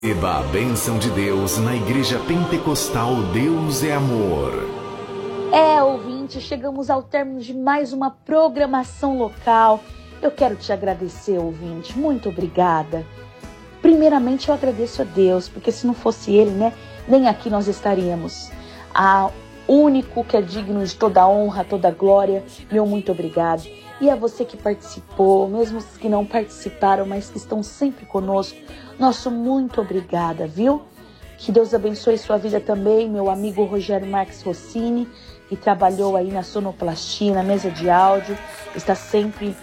Eba a bênção de Deus na Igreja Pentecostal Deus é Amor. Ouvinte, chegamos ao término de mais uma programação local. Eu quero te agradecer, ouvinte. Muito obrigada. Primeiramente, eu agradeço a Deus, porque se não fosse Ele, nem aqui nós estaríamos. Único que é digno de toda honra, toda glória, meu muito obrigado. E a você que participou, mesmo os que não participaram, mas que estão sempre conosco, nosso muito obrigada, viu? Que Deus abençoe sua vida também, meu amigo Rogério Marques Rossini, que trabalhou aí na sonoplastia, na mesa de áudio, está sempre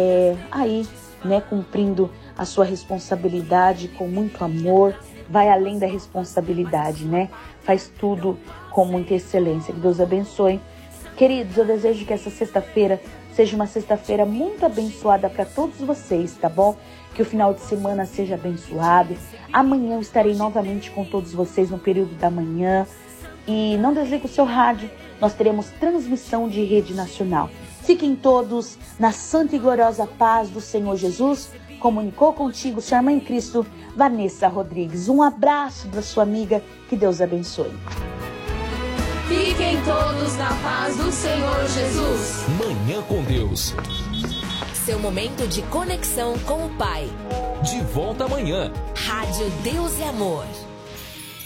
cumprindo a sua responsabilidade com muito amor, vai além da responsabilidade, Faz tudo com muita excelência. Que Deus abençoe. Queridos, eu desejo que essa sexta-feira seja uma sexta-feira muito abençoada para todos vocês, tá bom? Que o final de semana seja abençoado. Amanhã eu estarei novamente com todos vocês no período da manhã. E não desligue o seu rádio, nós teremos transmissão de rede nacional. Fiquem todos na santa e gloriosa paz do Senhor Jesus. Comunicou contigo sua irmã em Cristo, Vanessa Rodrigues. Um abraço da sua amiga, que Deus abençoe. Fiquem todos na paz do Senhor Jesus. Manhã com Deus. Seu momento de conexão com o Pai. De volta amanhã. Rádio Deus e Amor.